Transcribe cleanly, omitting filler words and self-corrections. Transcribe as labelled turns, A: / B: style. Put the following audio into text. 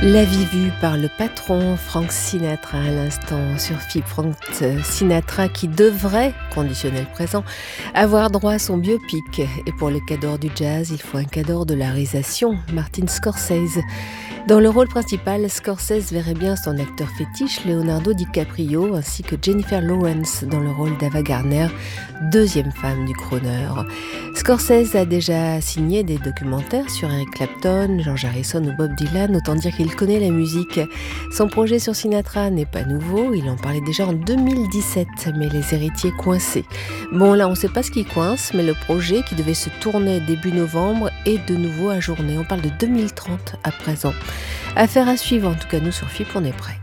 A: La vie vue par le patron Frank Sinatra à l'instant sur FIP. Frank Sinatra qui devrait, conditionnel présent, avoir droit à son biopic. Et pour le cadre du jazz, il faut un cadre de la réalisation, Martin Scorsese. Dans le rôle principal, Scorsese verrait bien son acteur fétiche Leonardo DiCaprio ainsi que Jennifer Lawrence dans le rôle d'Ava Gardner, deuxième femme du crooner. Scorsese a déjà signé des documentaires sur Eric Clapton, George Harrison ou Bob Dylan, autant dire qu'il connaît la musique. Son projet sur Sinatra n'est pas nouveau, il en parlait déjà en 2017, mais les héritiers coincés. Bon là on ne sait pas ce qui coince, mais le projet qui devait se tourner début novembre est de nouveau ajourné. On parle de 2030 à présent. Affaire à suivre, en tout cas nous sur FIP on est prêts.